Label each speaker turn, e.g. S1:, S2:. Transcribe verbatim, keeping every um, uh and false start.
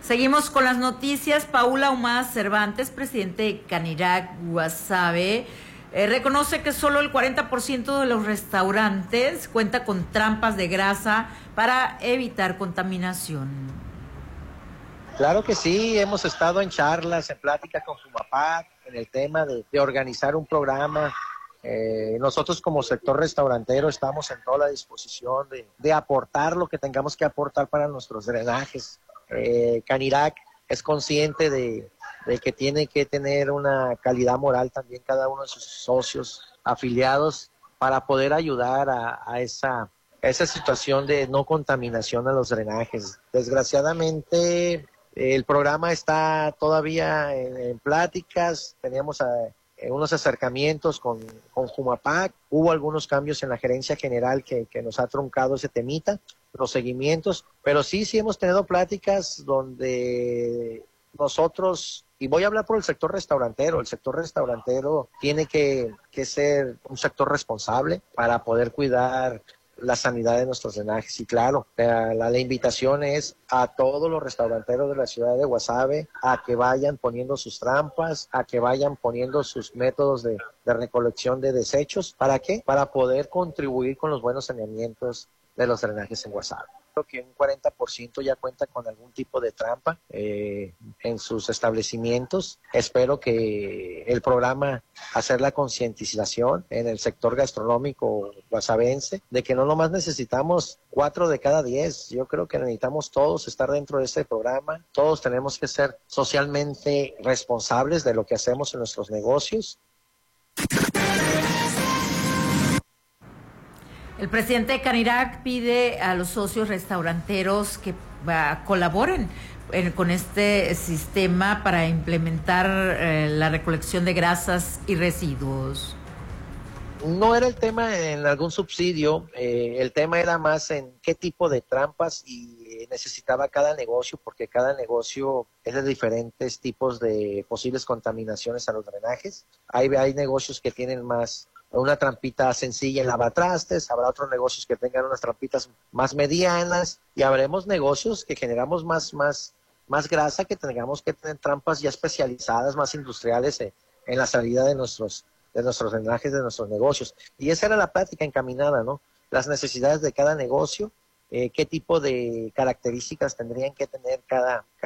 S1: Seguimos con las noticias. Paula Humada Cervantes, presidente de Canirac Guasave, eh, reconoce que solo el cuarenta por ciento de los restaurantes cuenta con trampas de grasa para evitar contaminación.
S2: Claro que sí, hemos estado en charlas, en plática con Jumapac, en el tema de, de organizar un programa. Eh, nosotros como sector restaurantero estamos en toda la disposición de, de aportar lo que tengamos que aportar para nuestros drenajes. Eh, Canirac es consciente de, de que tiene que tener una calidad moral también cada uno de sus socios afiliados para poder ayudar a, a esa, esa situación de no contaminación a los drenajes. Desgraciadamente el programa está todavía en, en pláticas, teníamos a, eh, unos acercamientos con, con Jumapac, hubo algunos cambios en la gerencia general que, que nos ha truncado ese temita, los seguimientos, pero sí, sí hemos tenido pláticas donde nosotros, y voy a hablar por el sector restaurantero, el sector restaurantero tiene que, que ser un sector responsable para poder cuidar la sanidad de nuestros drenajes. Y claro, la, la, la invitación es a todos los restauranteros de la ciudad de Guasave a que vayan poniendo sus trampas, a que vayan poniendo sus métodos de, de recolección de desechos. ¿Para qué? Para poder contribuir con los buenos saneamientos de los drenajes en Guasave. Creo que un cuarenta por ciento ya cuenta con algún tipo de trampa eh, en sus establecimientos. Espero que el programa hacer la concientización en el sector gastronómico guasavense de que no nomás necesitamos cuatro de cada diez. Yo creo que necesitamos todos estar dentro de este programa. Todos tenemos que ser socialmente responsables de lo que hacemos en nuestros negocios.
S1: El presidente de Canirac pide a los socios restauranteros que uh, colaboren en, con este sistema para implementar eh, la recolección de grasas y residuos.
S2: No era el tema en algún subsidio, eh, el tema era más en qué tipo de trampas y necesitaba cada negocio, porque cada negocio es de diferentes tipos de posibles contaminaciones a los drenajes. Hay, hay negocios que tienen más una trampita sencilla en lavatrastes, habrá otros negocios que tengan unas trampitas más medianas y habremos negocios que generamos más, más, más grasa, que tengamos que tener trampas ya especializadas, más industriales en, en la salida de nuestros, de nuestros drenajes, de nuestros negocios. Y esa era la plática encaminada, ¿no? Las necesidades de cada negocio, eh, qué tipo de características tendrían que tener cada